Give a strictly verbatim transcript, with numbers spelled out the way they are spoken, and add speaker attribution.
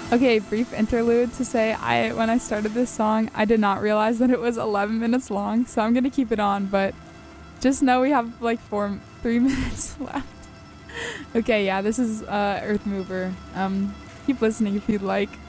Speaker 1: Okay, brief interlude to say I when I started this song, I did not realize that it was eleven minutes long, so I'm gonna keep it on, but just know we have like four, three minutes left. Okay, yeah, this is uh, Earth Mover. Um, keep listening if you'd like.